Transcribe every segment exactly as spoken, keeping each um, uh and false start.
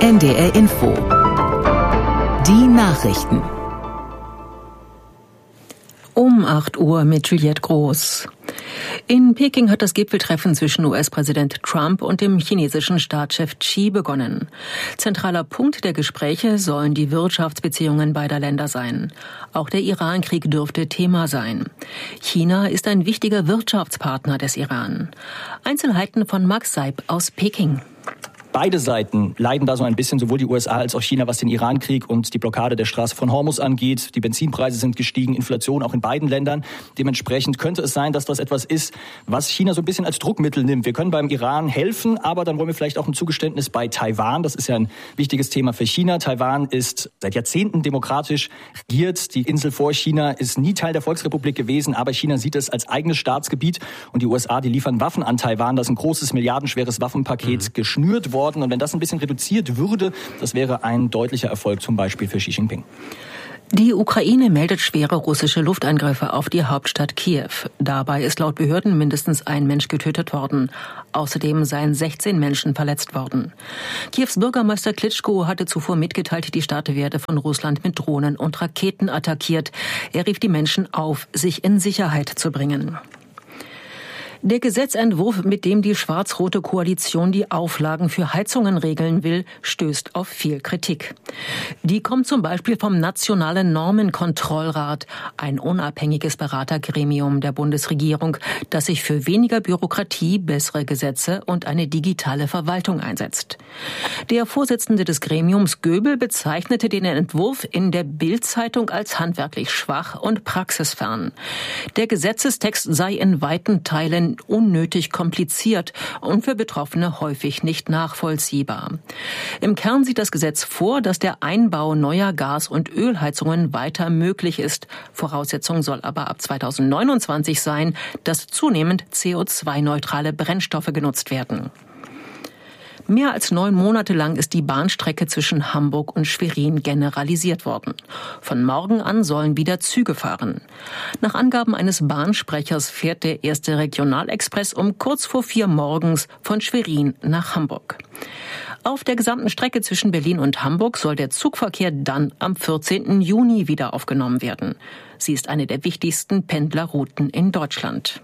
N D R Info. Die Nachrichten. Um acht Uhr mit Juliette Groß. In Peking hat das Gipfeltreffen zwischen U S-Präsident Trump und dem chinesischen Staatschef Xi begonnen. Zentraler Punkt der Gespräche sollen die Wirtschaftsbeziehungen beider Länder sein. Auch der Iran-Krieg dürfte Thema sein. China ist ein wichtiger Wirtschaftspartner des Iran. Einzelheiten von Max Seib aus Peking. Beide Seiten leiden da so ein bisschen, sowohl die U S A als auch China, was den Iran-Krieg und die Blockade der Straße von Hormuz angeht. Die Benzinpreise sind gestiegen, Inflation auch in beiden Ländern. Dementsprechend könnte es sein, dass das etwas ist, was China so ein bisschen als Druckmittel nimmt. Wir können beim Iran helfen, aber dann wollen wir vielleicht auch ein Zugeständnis bei Taiwan. Das ist ja ein wichtiges Thema für China. Taiwan ist seit Jahrzehnten demokratisch regiert. Die Insel vor China ist nie Teil der Volksrepublik gewesen, aber China sieht es als eigenes Staatsgebiet. Und die U S A, die liefern Waffen an Taiwan. Da ist ein großes, milliardenschweres Waffenpaket mhm. geschnürt worden. Und wenn das ein bisschen reduziert würde, das wäre ein deutlicher Erfolg zum Beispiel für Xi Jinping. Die Ukraine meldet schwere russische Luftangriffe auf die Hauptstadt Kiew. Dabei ist laut Behörden mindestens ein Mensch getötet worden. Außerdem seien sechzehn Menschen verletzt worden. Kiews Bürgermeister Klitschko hatte zuvor mitgeteilt, die Stadt werde von Russland mit Drohnen und Raketen attackiert. Er rief die Menschen auf, sich in Sicherheit zu bringen. Der Gesetzentwurf, mit dem die schwarz-rote Koalition die Auflagen für Heizungen regeln will, stößt auf viel Kritik. Die kommt zum Beispiel vom Nationalen Normenkontrollrat, ein unabhängiges Beratergremium der Bundesregierung, das sich für weniger Bürokratie, bessere Gesetze und eine digitale Verwaltung einsetzt. Der Vorsitzende des Gremiums, Göbel, bezeichnete den Entwurf in der Bild-Zeitung als handwerklich schwach und praxisfern. Der Gesetzestext sei in weiten Teilen unnötig kompliziert und für Betroffene häufig nicht nachvollziehbar. Im Kern sieht das Gesetz vor, dass der Einbau neuer Gas- und Ölheizungen weiter möglich ist. Voraussetzung soll aber ab zweitausendneunundzwanzig sein, dass zunehmend C O zwei neutrale Brennstoffe genutzt werden. Mehr als neun Monate lang ist die Bahnstrecke zwischen Hamburg und Schwerin generalisiert worden. Von morgen an sollen wieder Züge fahren. Nach Angaben eines Bahnsprechers fährt der erste Regionalexpress um kurz vor vier morgens von Schwerin nach Hamburg. Auf der gesamten Strecke zwischen Berlin und Hamburg soll der Zugverkehr dann am vierzehnten Juni wieder aufgenommen werden. Sie ist eine der wichtigsten Pendlerrouten in Deutschland.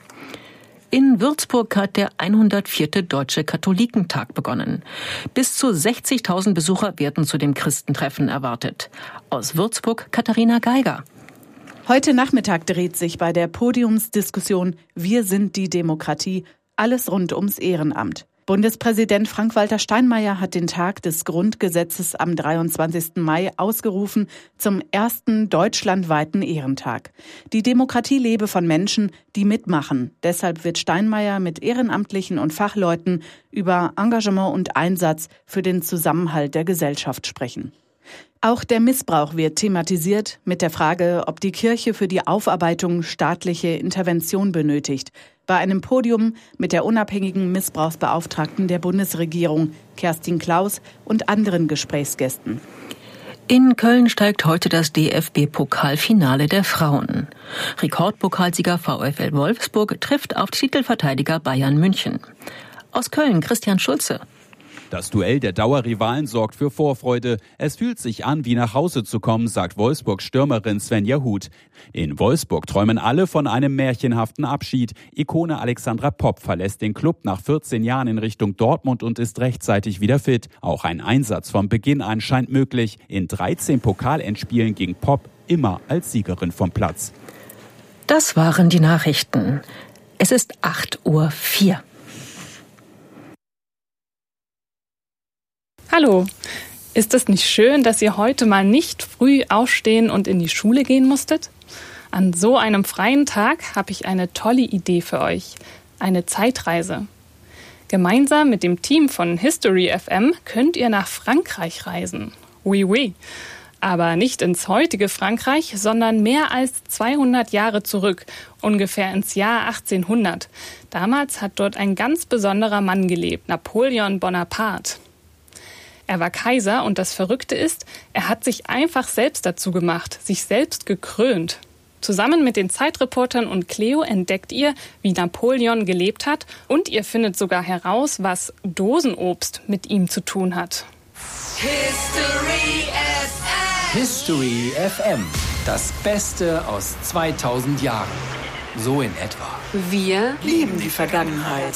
In Würzburg hat der hundertvierte Deutsche Katholikentag begonnen. Bis zu sechzigtausend Besucher werden zu dem Christentreffen erwartet. Aus Würzburg Katharina Geiger. Heute Nachmittag dreht sich bei der Podiumsdiskussion Wir sind die Demokratie alles rund ums Ehrenamt. Bundespräsident Frank-Walter Steinmeier hat den Tag des Grundgesetzes am dreiundzwanzigsten Mai ausgerufen zum ersten deutschlandweiten Ehrentag. Die Demokratie lebe von Menschen, die mitmachen. Deshalb wird Steinmeier mit Ehrenamtlichen und Fachleuten über Engagement und Einsatz für den Zusammenhalt der Gesellschaft sprechen. Auch der Missbrauch wird thematisiert mit der Frage, ob die Kirche für die Aufarbeitung staatliche Intervention benötigt. Bei einem Podium mit der unabhängigen Missbrauchsbeauftragten der Bundesregierung, Kerstin Klaus, und anderen Gesprächsgästen. In Köln steigt heute das D F B-Pokalfinale der Frauen. Rekordpokalsieger VfL Wolfsburg trifft auf Titelverteidiger Bayern München. Aus Köln Christian Schulze. Das Duell der Dauerrivalen sorgt für Vorfreude. Es fühlt sich an, wie nach Hause zu kommen, sagt Wolfsburg-Stürmerin Svenja Huth. In Wolfsburg träumen alle von einem märchenhaften Abschied. Ikone Alexandra Popp verlässt den Club nach vierzehn Jahren in Richtung Dortmund und ist rechtzeitig wieder fit. Auch ein Einsatz von Beginn an scheint möglich. In dreizehn Pokalendspielen ging Popp immer als Siegerin vom Platz. Das waren die Nachrichten. Es ist acht Uhr vier. Hallo, ist es nicht schön, dass ihr heute mal nicht früh aufstehen und in die Schule gehen musstet? An so einem freien Tag habe ich eine tolle Idee für euch, eine Zeitreise. Gemeinsam mit dem Team von History F M könnt ihr nach Frankreich reisen. Oui, oui. Aber nicht ins heutige Frankreich, sondern mehr als zweihundert Jahre zurück, ungefähr ins Jahr achtzehnhundert. Damals hat dort ein ganz besonderer Mann gelebt, Napoleon Bonaparte. Er war Kaiser und das Verrückte ist, er hat sich einfach selbst dazu gemacht, sich selbst gekrönt. Zusammen mit den Zeitreportern und Cleo entdeckt ihr, wie Napoleon gelebt hat und ihr findet sogar heraus, was Dosenobst mit ihm zu tun hat. History F M. History F M. Das Beste aus zweitausend Jahren. So in etwa. Wir lieben die Vergangenheit.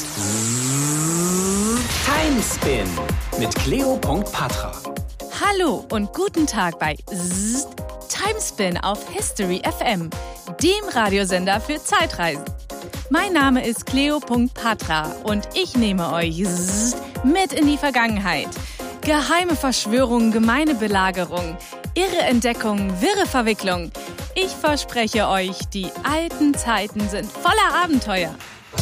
Timespin mit Cleo.Patra. Hallo und guten Tag bei Zzzt, Timespin auf History F M, dem Radiosender für Zeitreisen. Mein Name ist Cleo.Patra und ich nehme euch zzzt, mit in die Vergangenheit. Geheime Verschwörungen, gemeine Belagerung, irre Entdeckungen, wirre Verwicklung. Ich verspreche euch, die alten Zeiten sind voller Abenteuer.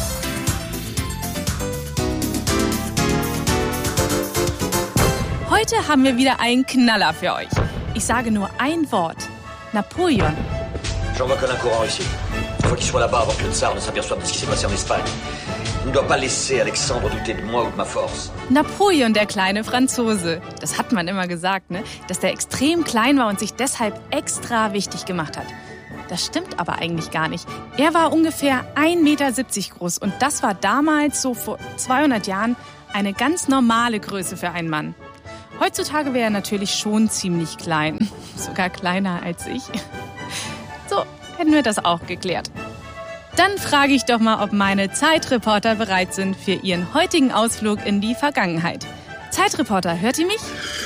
Heute haben wir wieder einen Knaller für euch. Ich sage nur ein Wort. Napoleon. J'en vois que un courant ici. Il faut qu'il soit là-bas avant que le tsar ne s'aperçoive de ce qui s'est passé en Espagne. On ne doit pas laisser Alexandre douter de moi ou de ma force. Napoleon, der kleine Franzose. Das hat man immer gesagt, ne? Dass der extrem klein war und sich deshalb extra wichtig gemacht hat. Das stimmt aber eigentlich gar nicht. Er war ungefähr ein Meter siebzig groß und das war damals, so vor zweihundert Jahren, eine ganz normale Größe für einen Mann. Heutzutage wäre er natürlich schon ziemlich klein. Sogar kleiner als ich. So, hätten wir das auch geklärt. Dann frage ich doch mal, ob meine Zeitreporter bereit sind für ihren heutigen Ausflug in die Vergangenheit. Zeitreporter, hört ihr mich?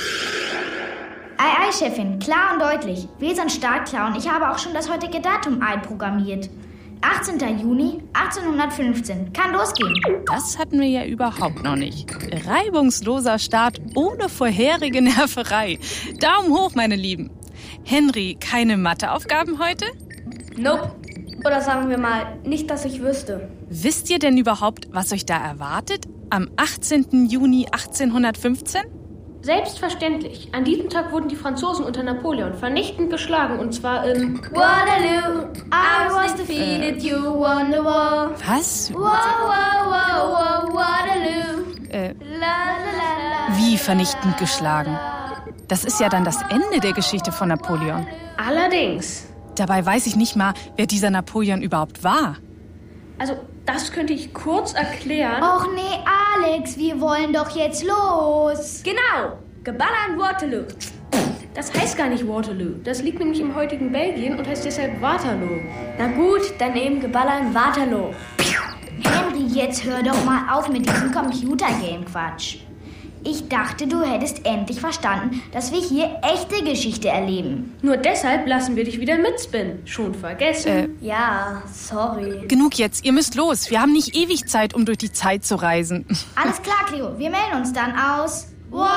Ei, ei, Chefin, klar und deutlich. Wir sind stark klar und ich habe auch schon das heutige Datum einprogrammiert. achtzehnten Juni achtzehnhundertfünfzehn. Kann losgehen. Das hatten wir ja überhaupt noch nicht. Reibungsloser Start ohne vorherige Nerverei. Daumen hoch, meine Lieben. Henry, keine Matheaufgaben heute? Nope. Oder sagen wir mal, nicht, dass ich wüsste. Wisst ihr denn überhaupt, was euch da erwartet? Am achtzehnten Juni achtzehnhundertfünfzehn? Selbstverständlich. An diesem Tag wurden die Franzosen unter Napoleon vernichtend geschlagen und zwar in Waterloo, I was defeated, you won the war. Was? Wow, wow, wow, wow, Waterloo. Äh, La, la, la, la, wie vernichtend geschlagen? Das ist ja dann das Ende der Geschichte von Napoleon. Allerdings. Dabei weiß ich nicht mal, wer dieser Napoleon überhaupt war. Also, das könnte ich kurz erklären. Och nee, Alex, wir wollen doch jetzt los. Genau, Geballer in Waterloo. Das heißt gar nicht Waterloo. Das liegt nämlich im heutigen Belgien und heißt deshalb Waterloo. Na gut, dann eben Geballer in Waterloo. Henry, jetzt hör doch mal auf mit diesem Computergame-Quatsch. Ich dachte, du hättest endlich verstanden, dass wir hier echte Geschichte erleben. Nur deshalb lassen wir dich wieder mitspinnen. Schon vergessen? Äh, ja, sorry. Genug jetzt, ihr müsst los. Wir haben nicht ewig Zeit, um durch die Zeit zu reisen. Alles klar, Cleo. Wir melden uns dann aus Waterloo.